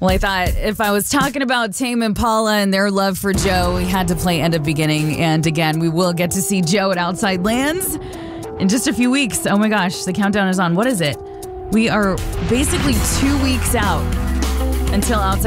Well, I thought if I was talking about Tame Impala and their love for Joe, we had to play End of Beginning. And again, we will get to see Joe at Outside Lands in just a few weeks. Oh my gosh, the countdown is on. What is it? We are basically 2 weeks out until Outside